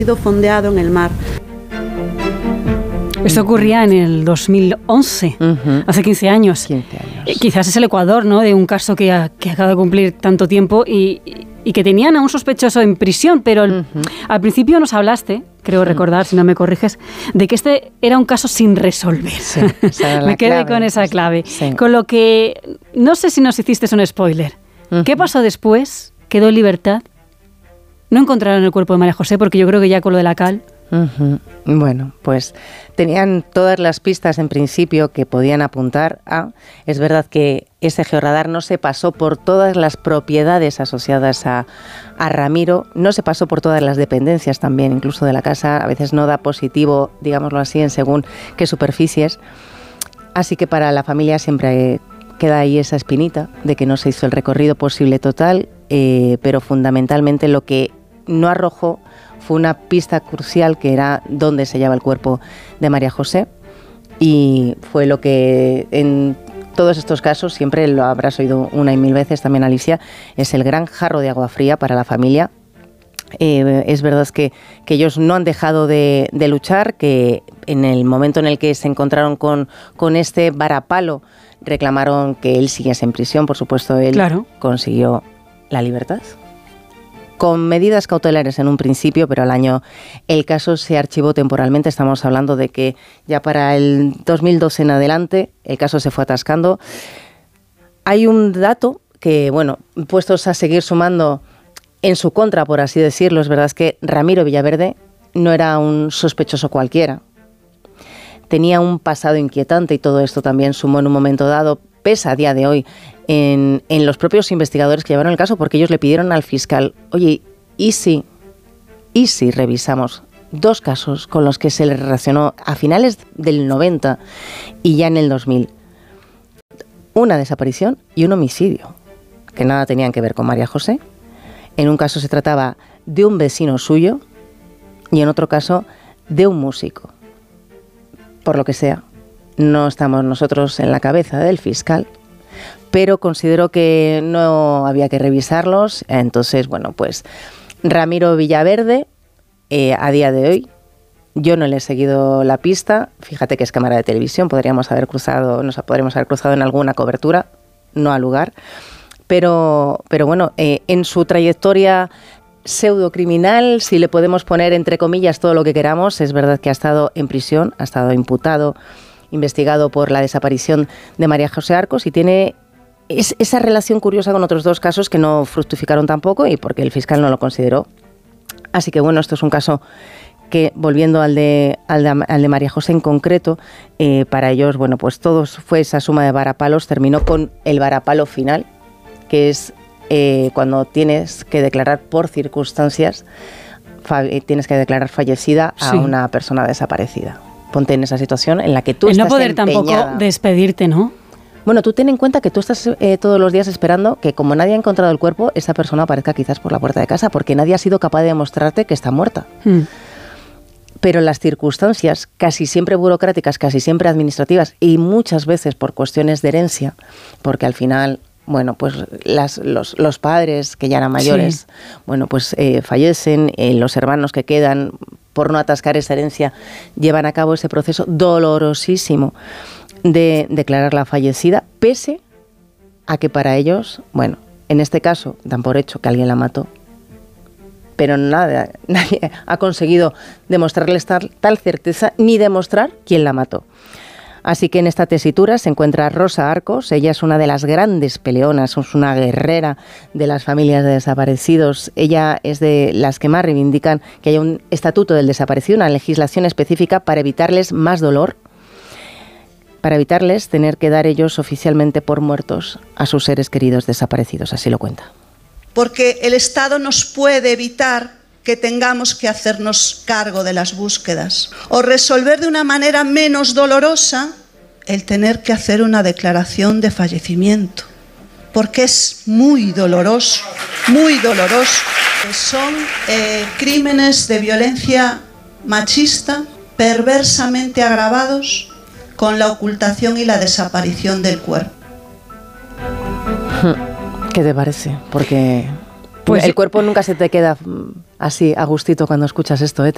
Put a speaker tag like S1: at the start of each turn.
S1: sido fondeado en el mar.
S2: Esto ocurría en el 2011, hace 15 años.
S3: 15 años.
S2: Quizás es el Ecuador, ¿no?, de un caso que acaba de cumplir tanto tiempo y que tenían a un sospechoso en prisión, pero al principio nos hablaste, creo recordar, si no me corriges, de que este era un caso sin resolver.
S3: Sí, esa era
S2: me quedé
S3: clave.
S2: con esa clave.
S3: Sí.
S2: Con lo que, no sé si nos hiciste un spoiler. ¿Qué pasó después? ¿Quedó en libertad? No encontraron el cuerpo de María José, porque yo creo que ya con lo de la cal...
S3: Bueno, pues tenían todas las pistas en principio que podían apuntar a... Es verdad que ese georradar no se pasó por todas las propiedades asociadas a Ramiro, no se pasó por todas las dependencias también, incluso de la casa, a veces no da positivo, digámoslo así, en según qué superficies. Así que para la familia siempre queda ahí esa espinita de que no se hizo el recorrido posible total, pero fundamentalmente lo que no arrojó fue una pista crucial, que era dónde se hallaba el cuerpo de María José, y fue lo que en todos estos casos, siempre lo habrás oído una y mil veces también, Alicia, es el gran jarro de agua fría para la familia. Es verdad que ellos no han dejado de luchar, que en el momento en el que se encontraron con este varapalo, reclamaron que él siguiese en prisión. Por supuesto, él consiguió la libertad, con medidas cautelares en un principio, pero al año el caso se archivó temporalmente. Estamos hablando de que ya para el 2012 en adelante el caso se fue atascando. Hay un dato que, bueno, puestos a seguir sumando en su contra, por así decirlo, es verdad, es que Ramiro Villaverde no era un sospechoso cualquiera. Tenía un pasado inquietante y todo esto también sumó en un momento dado, pesa a día de hoy, en los propios investigadores que llevaron el caso, porque ellos le pidieron al fiscal, oye, ¿y si revisamos dos casos con los que se le relacionó a finales del 90 y ya en el 2000? Una desaparición y un homicidio, que nada tenían que ver con María José. En un caso se trataba de un vecino suyo y en otro caso de un músico. Por lo que sea, no estamos nosotros en la cabeza del fiscal, pero considero que no había que revisarlos. Entonces, bueno, pues Ramiro Villaverde, a día de hoy, yo no le he seguido la pista. Fíjate que es cámara de televisión, podríamos haber cruzado en alguna cobertura, no al lugar. Pero bueno, en su trayectoria pseudocriminal, si le podemos poner entre comillas todo lo que queramos, es verdad que ha estado en prisión, ha estado imputado, investigado por la desaparición de María José Arcos, y tiene esa relación curiosa con otros dos casos que no fructificaron tampoco y porque el fiscal no lo consideró. Así que bueno, esto es un caso que, volviendo al de María José en concreto, para ellos, bueno, pues todo fue esa suma de varapalos, terminó con el varapalo final, que es cuando tienes que declarar por circunstancias, tienes que declarar fallecida a una persona desaparecida. Ponte en esa situación en la que tú estás
S2: no poder
S3: empeñada.
S2: tampoco despedirte, ¿no?
S3: Bueno, tú ten en cuenta que tú estás todos los días esperando que, como nadie ha encontrado el cuerpo, esa persona aparezca quizás por la puerta de casa, porque nadie ha sido capaz de demostrarte que está muerta. Pero las circunstancias, casi siempre burocráticas, casi siempre administrativas, y muchas veces por cuestiones de herencia, porque al final, bueno, pues los padres, que ya eran mayores, bueno, pues fallecen, los hermanos que quedan, por no atascar esa herencia, llevan a cabo ese proceso dolorosísimo de declararla fallecida, pese a que para ellos, bueno, en este caso dan por hecho que alguien la mató, pero nadie ha conseguido demostrarles tal certeza, ni demostrar quién la mató. Así que en esta tesitura se encuentra Rosa Arcos. Ella es una de las grandes peleonas, es una guerrera de las familias de desaparecidos. Ella es de las que más reivindican que haya un estatuto del desaparecido, una legislación específica para evitarles más dolor, para evitarles tener que dar ellos oficialmente por muertos a sus seres queridos desaparecidos. Así lo cuenta.
S4: Porque el Estado nos puede evitar que tengamos que hacernos cargo de las búsquedas o resolver de una manera menos dolorosa el tener que hacer una declaración de fallecimiento, porque es muy doloroso, muy doloroso. Son crímenes de violencia machista perversamente agravados con la ocultación y la desaparición del cuerpo.
S3: ¿Qué te parece? Porque
S2: pues
S3: el cuerpo nunca se te queda así a gustito cuando escuchas esto, ¿eh?